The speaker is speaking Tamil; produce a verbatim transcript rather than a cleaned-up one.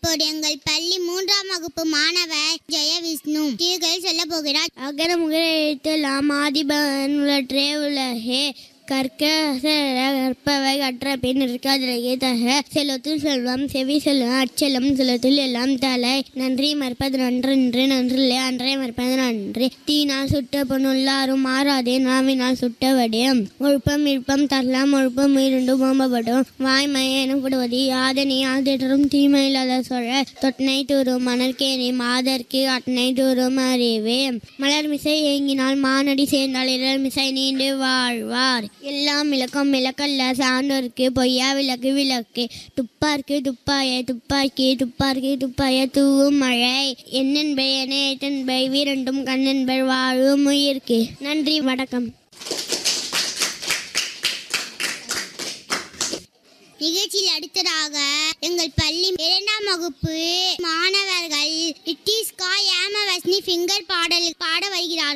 இப்போது எங்கள் பள்ளி மூன்றாம் வகுப்பு மாணவர் ஜெயவிஷ்ணு கீழ்கள் சொல்ல போகிறார். அகர முகர எழுத்தெல்லாம் ஆதிபகவன் உலற்றே உலகே கற்க கற்பவை கற்ற பின் இருக்காதிலேயே தக செல்வத்தில் செல்வம் செவி செல்வம் அச்செல்லம் செல்வத்தில் எல்லாம் தலை நன்றி மறுப்பது நன்றன்று நன்றில்லை அன்றை மறுப்பது நன்றி தீனால் சுட்ட பொண்ணுள்ளாரும் மாறாதே நாவினால் சுட்ட வடியம் ஒழுப்பம் விழுப்பம் தரலாம் ஒழுப்பம் இரண்டு ஓம்பப்படும் வாய்மையை எனப்படுவது யாதனி ஆதிட்டரும் தீமை இல்லாத சொழ தொட்டனை தூரும் மணற்கேணி மாதற்கு அட்டனை தூரும் அறிவே மலர் மிசை ஏங்கினால் மானடி சேர்ந்தால் இடர் மிசை நீண்டு வாழ்வார் எல்லாம் விளக்கம் விளக்கல்ல சான்றோருக்கு பொய்யா விளக்கு விளக்கு துப்பார்க்கு துப்பாய துப்பாக்கி துப்பார்க்கு துப்பாய தூவும் மழை என்னென்பை என எட்டன்பை வீரண்டும் கண்ணென்பர் வாழும் உயிர்க்கு. நன்றி, வணக்கம். நிகழ்ச்சியில் அடுத்ததாக எங்கள் பள்ளி இரண்டாம் வகுப்பு மாணவர்கள் லிட்டிஸ்கா ஏமவஸ்னி ஃபிங்கர் பாடல் பாட வருகிறார்கள்.